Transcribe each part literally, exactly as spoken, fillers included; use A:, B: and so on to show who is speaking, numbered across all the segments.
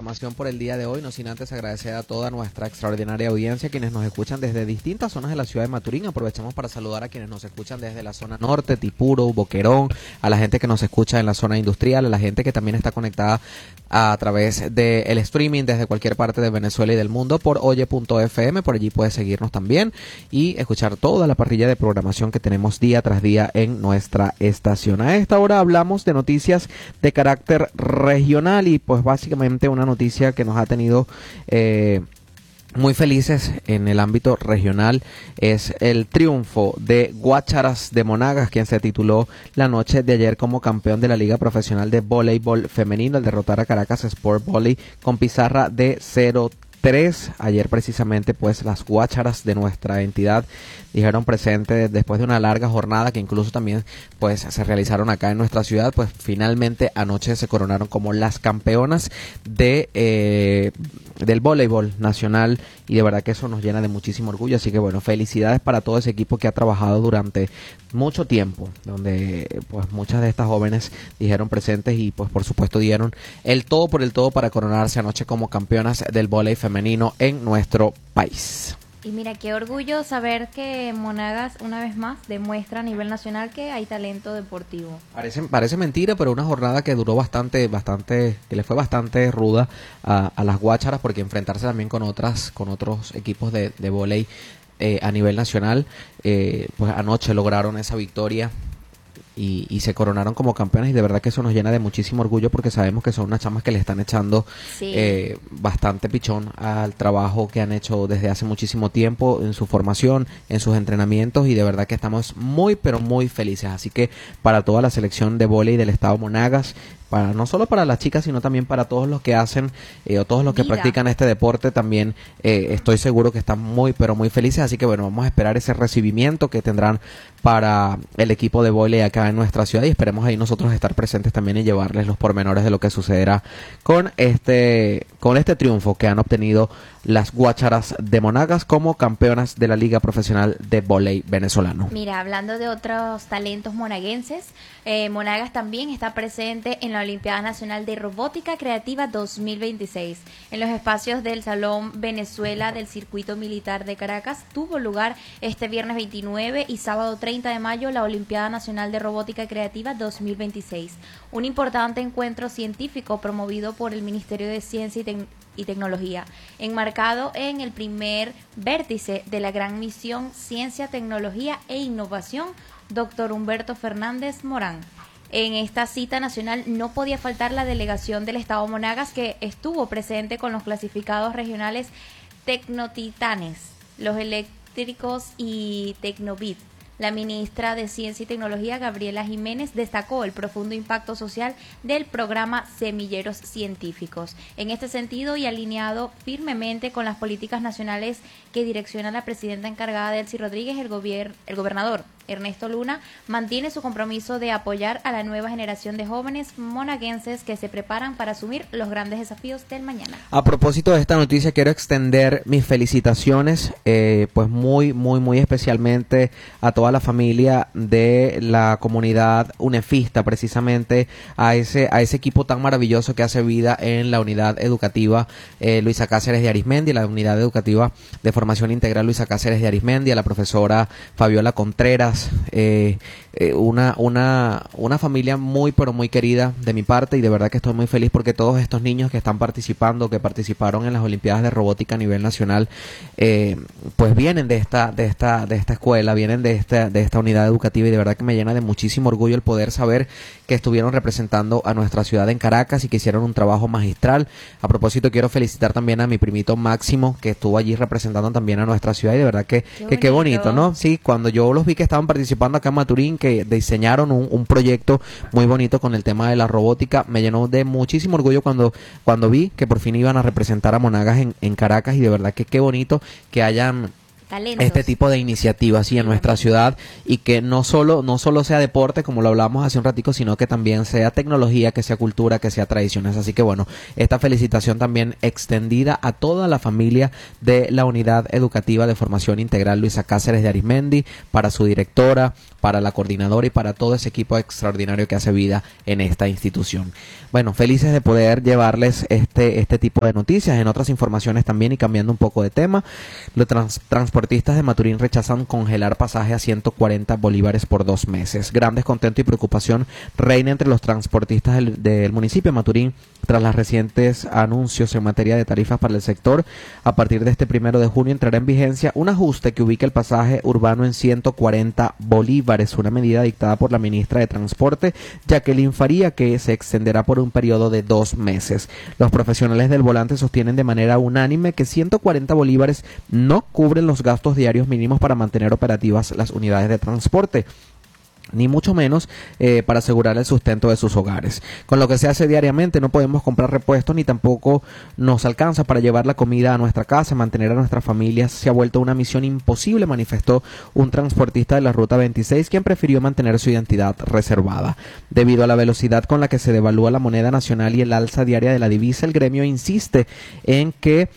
A: programación por el día de hoy, no sin antes agradecer a toda nuestra extraordinaria audiencia, quienes nos escuchan desde distintas zonas de la ciudad de Maturín. Aprovechamos para saludar a quienes nos escuchan desde la zona norte, Tipuro, Boquerón, a la gente que nos escucha en la zona industrial, a la gente que también está conectada a través del streaming desde cualquier parte de Venezuela y del mundo por oye punto efe eme. Por allí puedes seguirnos también y escuchar toda la parrilla de programación que tenemos día tras día en nuestra estación. A esta hora hablamos de noticias de carácter regional y pues básicamente una noticia que nos ha tenido eh, muy felices en el ámbito regional es el triunfo de Guácharas de Monagas, quien se tituló la noche de ayer como campeón de la Liga Profesional de Voleibol Femenino al derrotar a Caracas Sport Volley con pizarra de cero tres. Ayer precisamente pues las Guácharas de nuestra entidad dijeron presente después de una larga jornada que incluso también pues se realizaron acá en nuestra ciudad, pues finalmente anoche se coronaron como las campeonas de eh, del voleibol nacional y de verdad que eso nos llena de muchísimo orgullo, así que bueno, felicidades para todo ese equipo que ha trabajado durante mucho tiempo, donde pues muchas de estas jóvenes dijeron presentes y pues por supuesto dieron el todo por el todo para coronarse anoche como campeonas del voleibol femenino en nuestro país.
B: Y mira, qué orgullo saber que Monagas una vez más demuestra a nivel nacional que hay talento deportivo. Parece,
A: parece mentira, pero una jornada que duró bastante, bastante, que le fue bastante ruda a, a las Guácharas, porque enfrentarse también con otras, con otros equipos de, de vóley eh, a nivel nacional, eh, pues anoche lograron esa victoria. Y, y se coronaron como campeonas y de verdad que eso nos llena de muchísimo orgullo porque sabemos que son unas chamas que le están echando sí. eh, bastante pichón al trabajo que han hecho desde hace muchísimo tiempo en su formación, en sus entrenamientos y de verdad que estamos muy pero muy felices. Así que para toda la selección de vóley del estado Monagas, para no solo para las chicas sino también para todos los que hacen eh, o todos los que Vida. practican este deporte también eh, estoy seguro que están muy pero muy felices, así que bueno, vamos a esperar ese recibimiento que tendrán para el equipo de vóley acá en nuestra ciudad y esperemos ahí nosotros estar presentes también y llevarles los pormenores de lo que sucederá con este con este triunfo que han obtenido las Guácharas de Monagas como campeonas de la Liga Profesional de Vóley Venezolano.
B: Mira, hablando de otros talentos monaguenses, eh, Monagas también está presente en la Olimpiada Nacional de Robótica Creativa dos mil veintiséis. En los espacios del Salón Venezuela del Circuito Militar de Caracas tuvo lugar este viernes veintinueve y sábado treinta de mayo la Olimpiada Nacional de Robótica Creativa dos mil veintiséis, un importante encuentro científico promovido por el Ministerio de Ciencia y Tecnología y Tecnología, enmarcado en el primer vértice de la Gran Misión Ciencia, Tecnología e Innovación, doctor Humberto Fernández Morán. En esta cita nacional no podía faltar la delegación del Estado Monagas, que estuvo presente con los clasificados regionales Tecnotitanes, los eléctricos y Tecnobit. La ministra de Ciencia y Tecnología, Gabriela Jiménez, destacó el profundo impacto social del programa Semilleros Científicos. En este sentido y alineado firmemente con las políticas nacionales que direcciona la presidenta encargada Delcy Rodríguez, el, gobier- el gobernador Ernesto Luna mantiene su compromiso de apoyar a la nueva generación de jóvenes monaguenses que se preparan para asumir los grandes desafíos del mañana.
A: A propósito de esta noticia, quiero extender mis felicitaciones, eh, pues muy, muy, muy especialmente a toda la familia de la comunidad unefista, precisamente a ese, a ese equipo tan maravilloso que hace vida en la unidad educativa eh, Luisa Cáceres de Arismendi, la unidad educativa de formación integral Luisa Cáceres de Arismendi, a la profesora Fabiola Contreras. Eh, eh, una, una, una familia muy pero muy querida de mi parte y de verdad que estoy muy feliz porque todos estos niños que están participando, que participaron en las Olimpiadas de Robótica a nivel nacional, eh, pues vienen de esta, de esta, de esta escuela, vienen de esta, de esta unidad educativa y de verdad que me llena de muchísimo orgullo el poder saber que estuvieron representando a nuestra ciudad en Caracas y que hicieron un trabajo magistral. A propósito, quiero felicitar también a mi primito Máximo, que estuvo allí representando también a nuestra ciudad y de verdad que qué, que, qué bonito, ¿no? Sí, cuando yo los vi que estaban participando acá en Maturín, que diseñaron un, un proyecto muy bonito con el tema de la robótica, me llenó de muchísimo orgullo cuando, cuando vi que por fin iban a representar a Monagas en, en Caracas y de verdad que qué bonito que hayan
B: Talentos.
A: este tipo de iniciativas sí, en nuestra ciudad, y que no solo no solo sea deporte como lo hablamos hace un ratico, sino que también sea tecnología, que sea cultura, que sea tradiciones. Así que bueno, esta felicitación también extendida a toda la familia de la Unidad Educativa de Formación Integral Luisa Cáceres de Arismendi, para su directora, para la coordinadora y para todo ese equipo extraordinario que hace vida en esta institución. Bueno, felices de poder llevarles este este tipo de noticias. En otras informaciones también, y cambiando un poco de tema, los trans, transportistas de Maturín rechazan congelar pasaje a ciento cuarenta bolívares por dos meses. Gran descontento y preocupación reina entre los transportistas del, del municipio de Maturín tras los recientes anuncios en materia de tarifas para el sector. A partir de este primero de junio entrará en vigencia un ajuste que ubica el pasaje urbano en ciento cuarenta bolívares, una medida dictada por la ministra de Transporte, Jacqueline Faría, que se extenderá por un periodo de dos meses. Los profesionales del volante sostienen de manera unánime que ciento cuarenta bolívares no cubren los gastos diarios mínimos para mantener operativas las unidades de transporte, ni mucho menos eh, para asegurar el sustento de sus hogares. Con lo que se hace diariamente no podemos comprar repuestos, ni tampoco nos alcanza para llevar la comida a nuestra casa. Mantener a nuestras familias se ha vuelto una misión imposible, manifestó un transportista de la Ruta veintiséis, quien prefirió mantener su identidad reservada. Debido a la velocidad con la que se devalúa la moneda nacional y el alza diaria de la divisa, el gremio insiste en que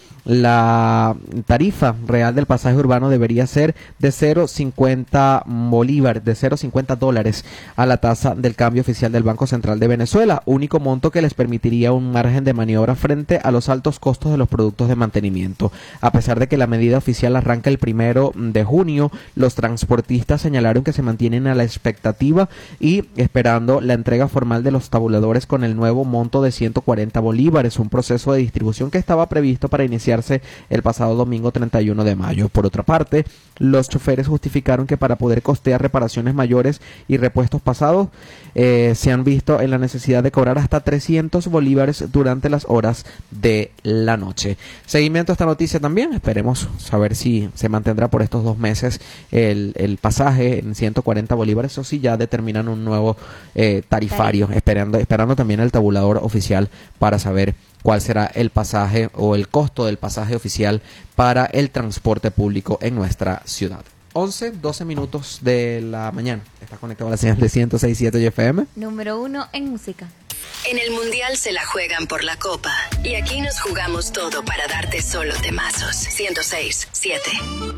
A: la tarifa real del pasaje urbano debería ser de cero coma cincuenta bolívares, de cero coma cincuenta dólares a la tasa del cambio oficial del Banco Central de Venezuela, único monto que les permitiría un margen de maniobra frente a los altos costos de los productos de mantenimiento. A pesar de que la medida oficial arranca el primero de junio, los transportistas señalaron que se mantienen a la expectativa y esperando la entrega formal de los tabuladores con el nuevo monto de ciento cuarenta bolívares, un proceso de distribución que estaba previsto para iniciar el pasado domingo treinta y uno de mayo. Por otra parte, los choferes justificaron que para poder costear reparaciones mayores y repuestos pasados, eh, se han visto en la necesidad de cobrar hasta trescientos bolívares durante las horas de la noche. Seguimiento a esta noticia también, esperemos saber si se mantendrá por estos dos meses el, el pasaje en ciento cuarenta bolívares, o si ya determinan un nuevo eh, tarifario, esperando, esperando también el tabulador oficial para saber cuál será el pasaje o el costo del pasaje oficial para el transporte público en nuestra ciudad. once, doce minutos de la mañana. Está conectado a la señal de ciento seis punto siete F M.
B: Número uno en música.
C: En el Mundial se la juegan por la Copa. Y aquí nos jugamos todo para darte solo temazos. ciento seis punto siete.